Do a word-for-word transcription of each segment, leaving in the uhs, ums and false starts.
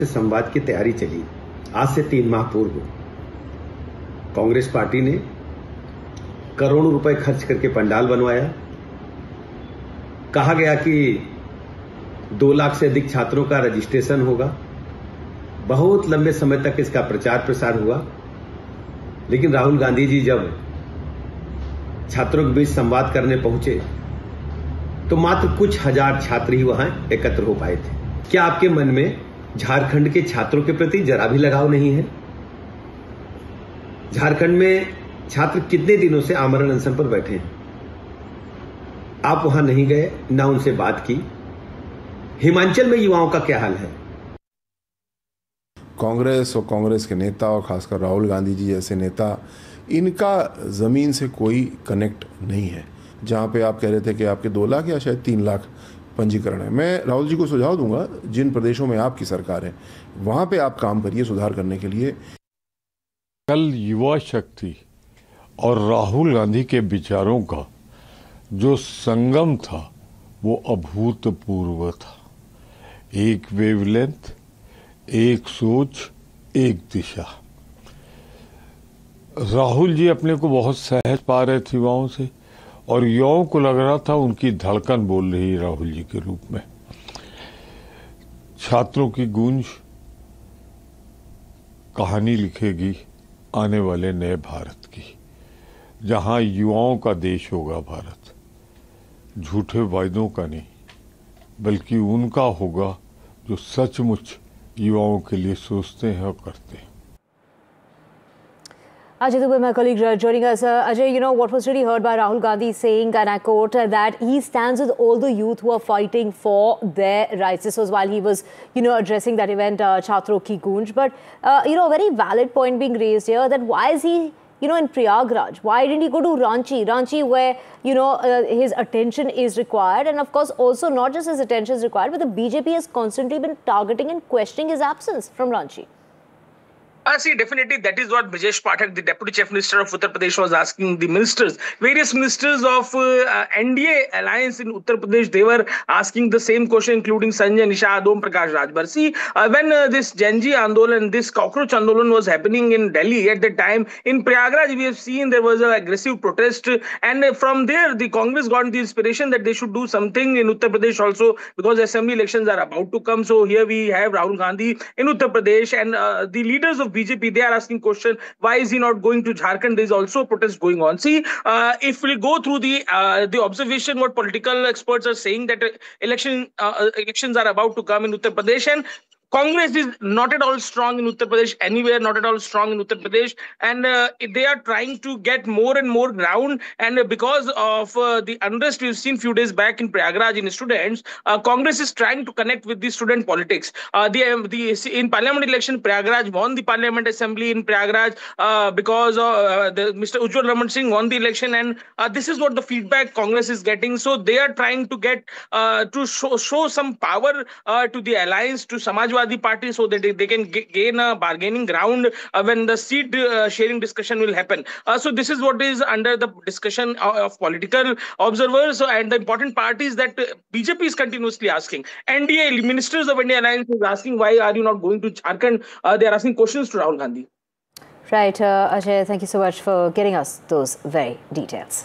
संवाद की तैयारी चली। आज से तीन माह पूर्व कांग्रेस पार्टी ने करोड़ों रुपए खर्च करके पंडाल बनवाया। कहा गया कि दो लाख से अधिक छात्रों का रजिस्ट्रेशन होगा। बहुत लंबे समय तक इसका प्रचार प्रसार हुआ, लेकिन राहुल गांधी जी जब छात्रों के बीच संवाद करने पहुंचे तो मात्र कुछ हजार छात्र ही वहां एकत्र हो पाए थे। क्या आपके मन में झारखंड के छात्रों के प्रति जरा भी लगाव नहीं है? झारखंड में छात्र कितने दिनों से आमरण अनशन पर बैठे हैं। आप वहां नहीं गए, ना उनसे बात की। हिमाचल में युवाओं का क्या हाल है? कांग्रेस और कांग्रेस के नेता और खासकर राहुल गांधी जी जैसे नेता, इनका ज़मीन से कोई कनेक्ट नहीं है। जहाँ पे आप कह रहे थे कि आपके दो लाख या शायद तीन लाख पंजीकरण है, मैं राहुल जी को सुझाव दूंगा, जिन प्रदेशों में आपकी सरकार है वहाँ पे आप काम करिए सुधार करने के लिए। कल युवा शक्ति और राहुल गांधी के विचारों का जो संगम था वो अभूतपूर्व था। एक वेवलेंथ, एक सोच, एक दिशा। राहुल जी अपने को बहुत सहज पा रहे थे युवाओं से, और युवाओं को लग रहा था उनकी धड़कन बोल रही राहुल जी के रूप में। छात्रों की गूंज कहानी लिखेगी आने वाले नए भारत की, जहां युवाओं का देश होगा भारत। झूठे वायदों का नहीं, बल्कि उनका होगा जो सचमुच युवाओं के लिए सोचते हैं और करते हैं। Ajay Dubey, my colleague, joining us. Uh, Ajay, you know, what was really heard by Rahul Gandhi saying, and I quote, uh, that he stands with all the youth who are fighting for their rights. This was while he was, you know, addressing that event, uh, Chhatron Ki Goonj. But, uh, you know, a very valid point being raised here, that why is he, you know, in Prayagraj? Why didn't he go to Ranchi? Ranchi, where, you know, uh, his attention is required. And, of course, also not just his attention is required, but the B J P has constantly been targeting and questioning his absence from Ranchi. Uh, see, definitely that is what Brijesh Pathak, the Deputy Chief Minister of Uttar Pradesh, was asking the ministers. Various ministers of uh, uh, N D A alliance in Uttar Pradesh, they were asking the same question, including Sanjay Nishad, Om Prakash Rajbar. See, uh, when uh, this Janji Andolan, this cockroach Andolan was happening in Delhi at the time, in Prayagraj, we have seen there was an aggressive protest. And uh, from there, the Congress got the inspiration that they should do something in Uttar Pradesh also, because assembly elections are about to come. So here we have Rahul Gandhi in Uttar Pradesh, and uh, the leaders of B J P, they are asking question, why is he not going to Jharkhand? There is also a protest going on. See, uh, if we go through the uh, the observation, what political experts are saying, that uh, election uh, elections are about to come in Uttar Pradesh, and Congress is not at all strong in Uttar Pradesh, anywhere not at all strong in Uttar Pradesh, and uh, they are trying to get more and more ground. And uh, because of uh, the unrest we've seen few days back in Prayagraj in students, uh, Congress is trying to connect with the student politics. Uh, the, um, the in Parliament election, Prayagraj won the Parliament Assembly in Prayagraj uh, because uh, the, Mister Ujjwal Raman Singh won the election, and uh, this is what the feedback Congress is getting. So they are trying to get uh, to show, show some power uh, to the alliance, to Samajwadi party, so that they, they can gain a bargaining ground uh, when the seat uh, sharing discussion will happen. Uh, so this is what is under the discussion of, of political observers. So, and the important part is that uh, B J P is continuously asking. N D A, ministers of N D A alliance is asking, why are you not going to Jharkhand? Uh, they are asking questions to Rahul Gandhi. Right, uh, Ajay, thank you so much for getting us those very details.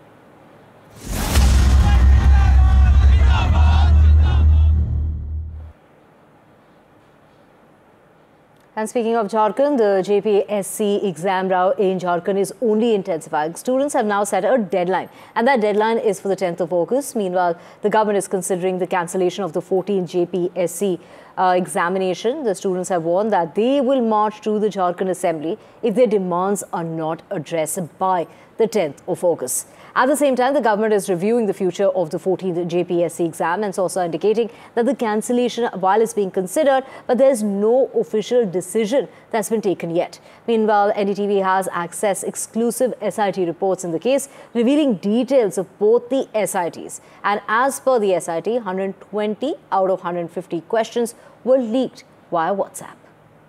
And speaking of Jharkhand, the J P S C exam round in Jharkhand is only intensifying. Students have now set a deadline, and that deadline is for the tenth of August. Meanwhile, the government is considering the cancellation of the fourteenth J P S C uh, examination. The students have warned that they will march to the Jharkhand Assembly if their demands are not addressed by the tenth of August. At the same time, the government is reviewing the future of the fourteenth J P S C exam, and it's also indicating that the cancellation, while is being considered, but there is no official decision that's been taken yet. Meanwhile, N D T V has accessed exclusive S I T reports in the case, revealing details of both the S I Ts. And as per the S I T, one hundred twenty out of one hundred fifty questions were leaked via WhatsApp.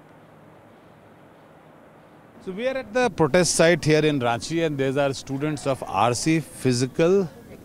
So we are at the protest site here in Ranchi, and these are students of R C Physical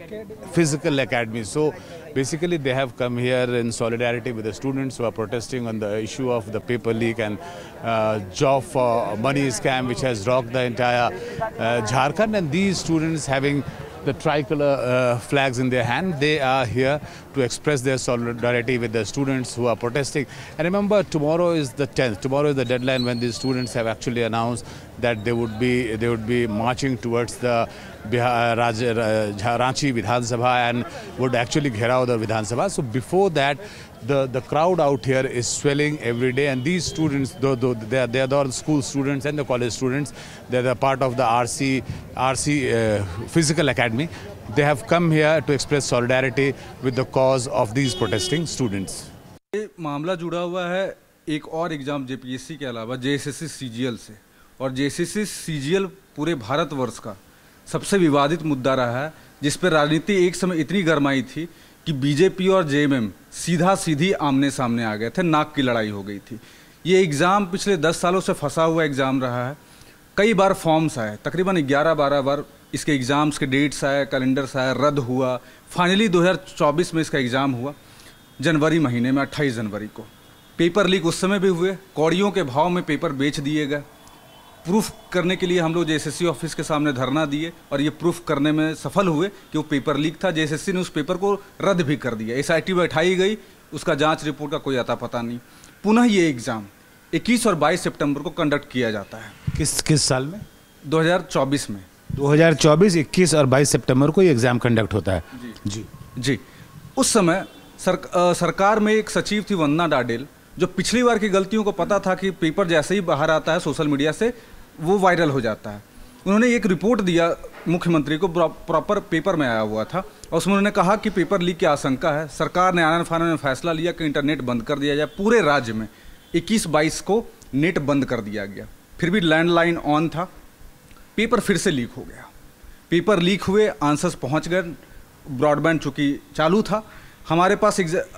physical academy. So basically they have come here in solidarity with the students who are protesting on the issue of the paper leak and uh, job for money scam which has rocked the entire uh, Jharkhand, and these students having the tricolor uh, flags in their hand, they are here to express their solidarity with the students who are protesting. And remember, tomorrow is the tenth. Tomorrow is the deadline when these students have actually announced that they would be they would be marching towards the Bihar, Raj, uh, Ranchi Vidhan Sabha and would actually gherav the Vidhan Sabha. So before that, the the crowd out here is swelling every day, and these students, though, though they are they are the school students and the college students, they are the part of the R C R C uh, Physical Academy. They have come here to express solidarity with the cause of these protesting students. ये मामला जुड़ा हुआ है एक और exam JPSC के अलावा JSSC CGL से, और जेएसएससी सीजीएल पूरे भारतवर्ष का सबसे विवादित मुद्दा रहा है, जिस पर राजनीति एक समय इतनी गरमाई थी कि बीजेपी और जेएमएम सीधा सीधी आमने सामने आ गए थे, नाक की लड़ाई हो गई थी। ये एग्ज़ाम पिछले दस सालों से फंसा हुआ एग्ज़ाम रहा है। कई बार फॉर्म्स आए, तकरीबन ग्यारह बारह बार इसके एग्ज़ाम्स के डेट्स आए, कैलेंडर्स आए, रद्द हुआ। फाइनली दो हज़ार चौबीस में इसका एग्ज़ाम हुआ जनवरी महीने में, अट्ठाईस जनवरी को। पेपर लीक उस समय भी हुए, कौड़ियों के भाव में पेपर बेच दिए गए। प्रूफ करने के लिए हम लोग जेएसएससी ऑफिस के सामने धरना दिए और ये प्रूफ करने में सफल हुए कि वो पेपर लीक था। जेएसएससी ने उस पेपर को रद्द भी कर दिया, एसआईटी बैठाई गई, उसका जांच रिपोर्ट का कोई अता पता नहीं। पुनः ये एग्ज़ाम इक्कीस और बाईस सितंबर को कंडक्ट किया जाता है। किस किस साल में? दो हज़ार चौबीस में। दो हज़ार चौबीस इक्कीस और बाईस सितंबर को ये एग्ज़ाम कंडक्ट होता है। जी जी जी। उस समय सर, आ, सरकार में एक सचिव थी वंदना डाडेल, जो पिछली बार की गलतियों को पता था कि पेपर जैसे ही बाहर आता है सोशल मीडिया से वो वायरल हो जाता है। उन्होंने एक रिपोर्ट दिया मुख्यमंत्री को, प्रॉपर पेपर में आया हुआ था, और उसमें उन्होंने कहा कि पेपर लीक की आशंका है। सरकार ने आनन फानन में फैसला लिया कि इंटरनेट बंद कर दिया जाए। पूरे राज्य में इक्कीस बाईस को नेट बंद कर दिया गया, फिर भी लैंडलाइन ऑन था। पेपर फिर से लीक हो गया, पेपर लीक हुए, आंसर्स पहुंच गए, ब्रॉडबैंड चूँकि चालू था, हमारे पास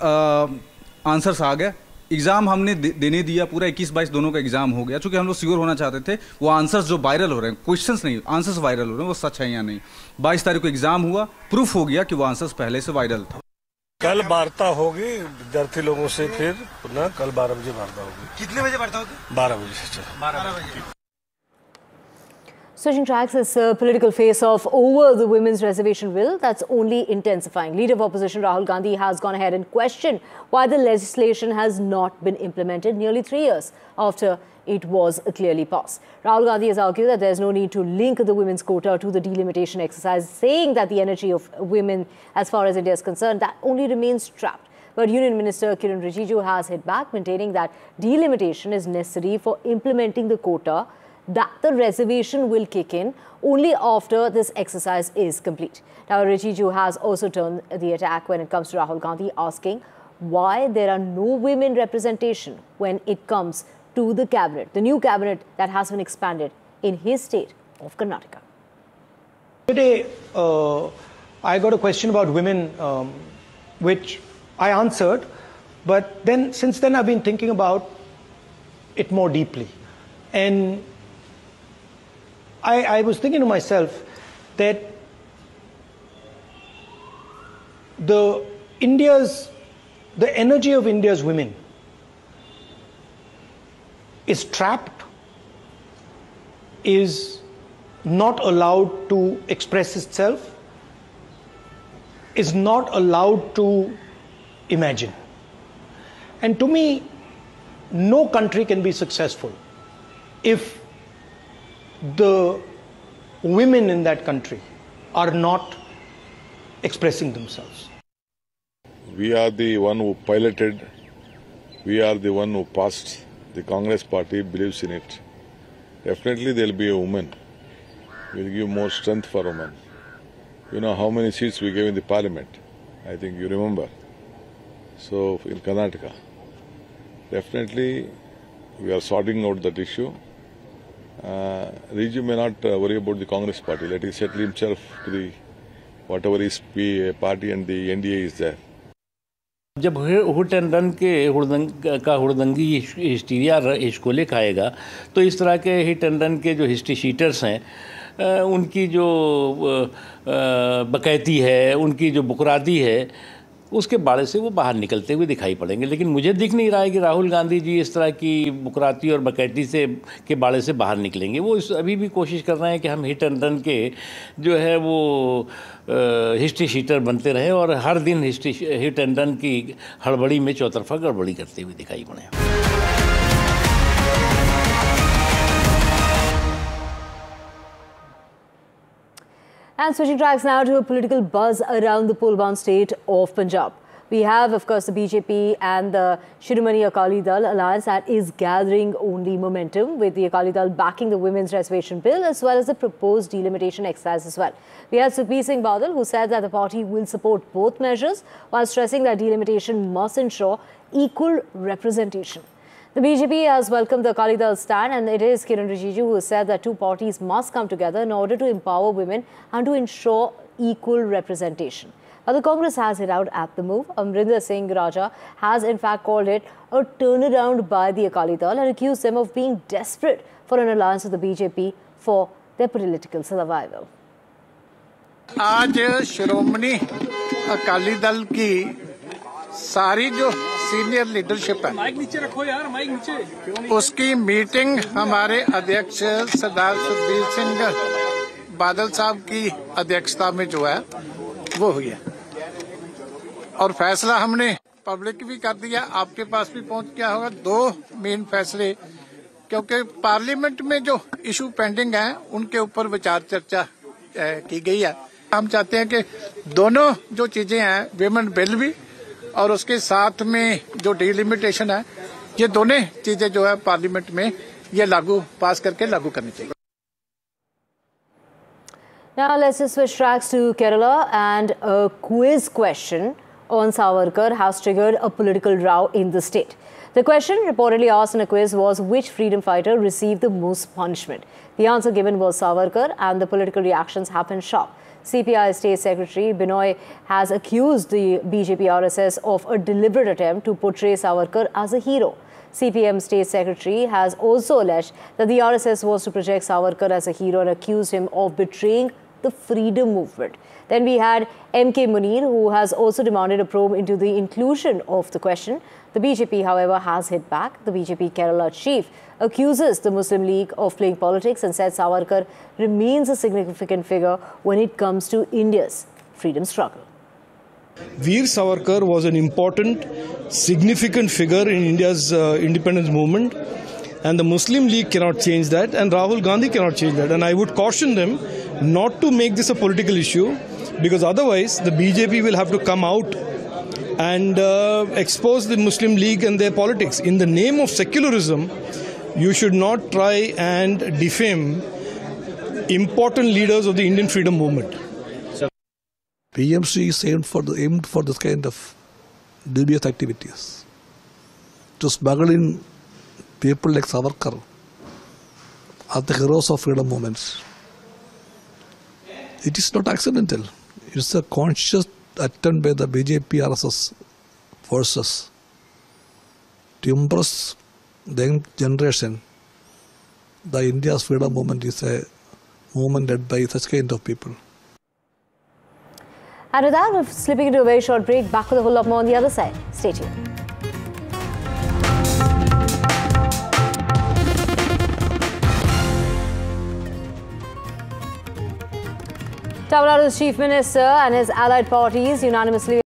आंसर्स आ गए। एग्ज़ाम हमने दे, देने दिया, पूरा इक्कीस बाईस दोनों का एग्ज़ाम हो गया। चूँकि हम लोग श्योर होना चाहते थे वो आंसर्स जो वायरल हो रहे हैं, क्वेश्चंस नहीं, आंसर्स वायरल हो रहे हैं, वो सच है या नहीं। बाईस तारीख को एग्ज़ाम हुआ, प्रूफ हो गया कि वो आंसर्स पहले से वायरल था। कल वार्ता होगी विद्यार्थी लोगों से, फिर पुनः कल बारह बजे वार्ता होगी। कितने बजे वार्ता होगी? बारह बजे से। बारह बजे। Switching tracks, this uh, political face-off over the women's reservation bill, that's only intensifying. Leader of opposition Rahul Gandhi has gone ahead and questioned why the legislation has not been implemented nearly three years after it was clearly passed. Rahul Gandhi has argued that there is no need to link the women's quota to the delimitation exercise, saying that the energy of women, as far as India is concerned, that only remains trapped. But Union Minister Kiren Rijiju has hit back, maintaining that delimitation is necessary for implementing the quota, that the reservation will kick in only after this exercise is complete. Now, Rijiju has also turned the attack when it comes to Rahul Gandhi, asking why there are no women representation when it comes to the cabinet, the new cabinet that has been expanded in his state of Karnataka. Today, uh, I got a question about women, um, which I answered, but then since then I've been thinking about it more deeply. And I, I was thinking to myself that the India's, the energy of India's women is trapped, is not allowed to express itself, is not allowed to imagine. And to me, no country can be successful if the women in that country are not expressing themselves. We are the one who piloted, we are the one who passed. The Congress party believes in it. Definitely there will be a woman. We will give more strength for women. You know how many seats we gave in the parliament? I think you remember. So in Karnataka, definitely we are sorting out that issue. Uh, Riju may not uh, worry about the Congress party. Let him settle himself to the whatever his party and the N D A is there. जब हुट and run के हुड़दंग का हुड़दंगी hysteria इसको ले खाएगा तो इस तरह के हिट एंड रन के जो हिस्ट्री शीटर्स हैं उनकी जो बकैती है, उनकी जो बुकराती है, उसके बाड़े से वो बाहर निकलते हुए दिखाई पड़ेंगे। लेकिन मुझे दिख नहीं रहा है कि राहुल गांधी जी इस तरह की बुकराती और बकैती से के बाड़े से बाहर निकलेंगे। वो इस अभी भी कोशिश कर रहे हैं कि हम हिट एंड रन के जो है वो हिस्ट्री शीटर बनते रहे और हर दिन हिस्ट्री हिट एंड रन की हड़बड़ी में चौतरफा गड़बड़ी करते हुए दिखाई पड़े। And switching tracks now to a political buzz around the poll-bound state of Punjab. We have, of course, the B J P and the Shiromani Akali Dal alliance that is gathering only momentum, with the Akali Dal backing the women's reservation bill as well as the proposed delimitation exercise as well. We have Sukhbir Singh Badal, who said that the party will support both measures while stressing that delimitation must ensure equal representation. The B J P has welcomed the Akali Dal stand, and it is Kiran Rijiju who has said that two parties must come together in order to empower women and to ensure equal representation. But the Congress has hit out at the move. Amrinder Singh Raja has in fact called it a turnaround by the Akali Dal and accused them of being desperate for an alliance with the B J P for their political survival. आज श्रोमणी अकाली दल की सारी जो senior leadership है, mic नीचे रखो यार, mic नीचे, उसकी मीटिंग हमारे अध्यक्ष सरदार सुखबीर सिंह बादल साहब की अध्यक्षता में जो है वो हुई है और फैसला हमने पब्लिक भी कर दिया, आपके पास भी पहुंच गया होगा। दो मेन फैसले, क्योंकि पार्लियामेंट में जो इशू पेंडिंग है उनके ऊपर विचार चर्चा की गई है। हम चाहते हैं कि दोनों जो चीजें हैं, विमेन बिल भी और उसके साथ में जो डिलिमिटेशन है, ये दोनों चीजें जो है पार्लियामेंट में ये लागू पास करके लागू करनी चाहिए। Now let's just switch tracks to Kerala, and a quiz question on Savarkar has triggered a political row in the state. The question reportedly asked in a quiz was, which freedom fighter received the most punishment? The answer given was Savarkar, and the political reactions have been sharp. C P I State Secretary Binoy has accused the B J P R S S of a deliberate attempt to portray Savarkar as a hero. C P M State Secretary has also alleged that the R S S was to project Savarkar as a hero and accused him of betraying the freedom movement. Then we had M K Munir, who has also demanded a probe into the inclusion of the question. The B J P, however, has hit back. The B J P Kerala chief accuses the Muslim League of playing politics and said Savarkar remains a significant figure when it comes to India's freedom struggle. Veer Savarkar was an important, significant figure in India's uh, independence movement, and the Muslim League cannot change that, and Rahul Gandhi cannot change that. And I would caution them not to make this a political issue, because otherwise the B J P will have to come out and uh, expose the Muslim League and their politics. In the name of secularism, you should not try and defame important leaders of the Indian freedom movement. P M C is aimed for, the, aimed for this kind of dubious activities. To smuggle in people like Savarkar as the heroes of freedom movements. It is not accidental. It's a conscious attempt by the B J P R S S forces to impress the young generation that India's freedom movement is a movement led by such kind of people. And with that, we're slipping into a very short break. Back with a whole lot more on the other side. Stay tuned. Tamil Nadu's Chief Minister and his allied parties unanimously